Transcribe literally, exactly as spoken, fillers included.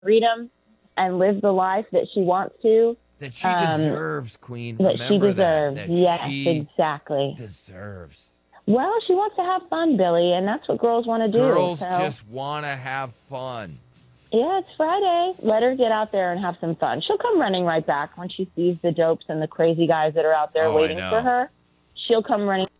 freedom and live the life that she wants to. That she um, deserves, Queen. that she Remember deserves. that. That Yes, she exactly. deserves. Well, she wants to have fun, Billy, and that's what girls want to do. Girls so. just want to have fun. Yeah, it's Friday. Let her get out there and have some fun. She'll come running right back when she sees the dopes and the crazy guys that are out there Oh, I waiting know. for her. She'll come running